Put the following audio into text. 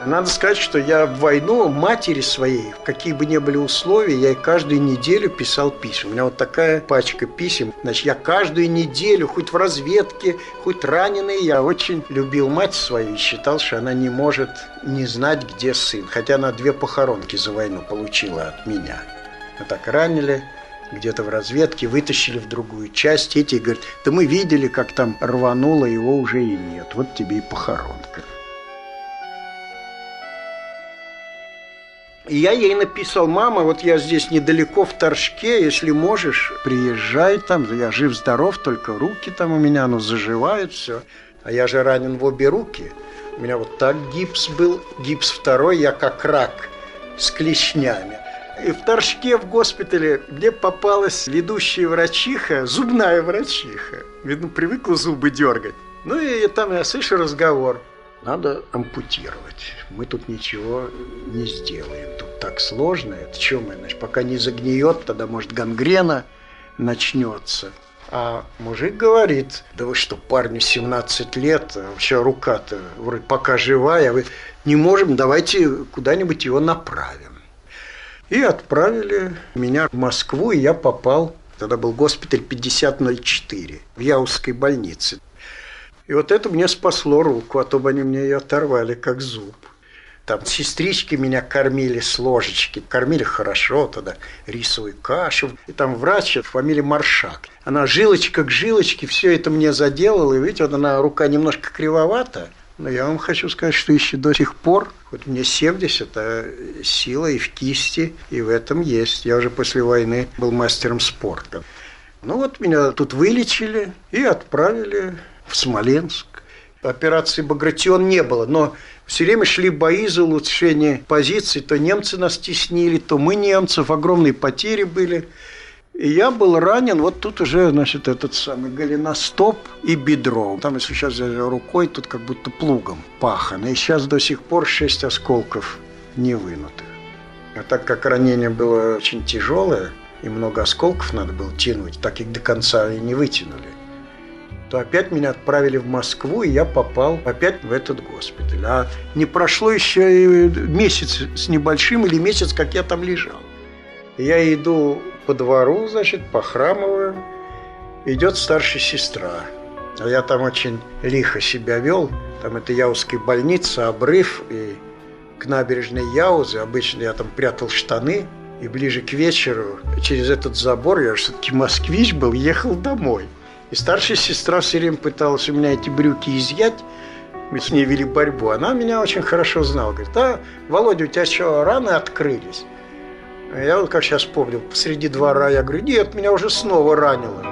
Надо сказать, что я в войну матери своей, какие бы ни были условия, я ей каждую неделю писал письма. У меня вот такая пачка писем. Значит, я каждую неделю, хоть в разведке, хоть раненый, я очень любил мать свою и считал, что она не может не знать, где сын. Хотя она 2 похоронки за войну получила от меня. Мы так ранили, где-то в разведке, вытащили в другую часть. Эти говорят, да мы видели, как там рвануло, его уже и нет. Вот тебе и похоронка. И я ей написал: мама, вот я здесь недалеко в Торжке, если можешь, приезжай там, я жив-здоров, только руки там у меня, заживают, все. А я же ранен в обе руки. У меня вот так гипс был, гипс второй, я как рак с клешнями. И в Торжке, в госпитале, мне попалась ведущая врачиха, зубная врачиха. Видно, привыкла зубы дергать. И там я слышу разговор. Надо ампутировать. Мы тут ничего не сделаем. Тут так сложно. Это что мы, значит, пока не загниет, тогда, может, гангрена начнется. А мужик говорит: да вы что, парню 17 лет, а вообще рука-то вроде пока живая, вы не можем, давайте куда-нибудь его направим. И отправили меня в Москву, и я попал, тогда был госпиталь 5004 в Яузской больнице. И вот это мне спасло руку, а то бы они мне ее оторвали, как зуб. Там сестрички меня кормили с ложечки. Кормили хорошо тогда, рисовую кашу. И там врач, фамилия Маршак. Она жилочка к жилочке, все это мне заделала. И видите, вот она, рука немножко кривовата. Но я вам хочу сказать, что еще до сих пор, вот мне 70, а сила и в кисти, и в этом есть. Я уже после войны был мастером спорта. Вот меня тут вылечили и отправили в Смоленск. Операции «Багратион» не было, но все время шли бои за улучшение позиций. То немцы нас теснили, то мы немцев. Огромные потери были. И я был ранен. Вот тут уже, значит, этот самый голеностоп и бедро. Там, если сейчас рукой, тут как будто плугом пахано. И сейчас до сих пор 6 осколков не вынутых. А так как ранение было очень тяжелое, и много осколков надо было тянуть, так их до конца и не вытянули, то опять меня отправили в Москву, и я попал опять в этот госпиталь. А не прошло еще и месяц с небольшим или месяц, как я там лежал. Я иду по двору, значит, похрамываю. Идет старшая сестра. А я там очень лихо себя вел. Там это Яузская больница, обрыв, и к набережной Яузы. Обычно я там прятал штаны. И ближе к вечеру через этот забор, я же все-таки москвич был, ехал домой. И старшая сестра все время пыталась у меня эти брюки изъять. Мы с ней вели борьбу. Она меня очень хорошо знала. Говорит: а, Володя, у тебя что, раны открылись? А я вот как сейчас помню, посреди двора я говорю: нет, меня уже снова ранило.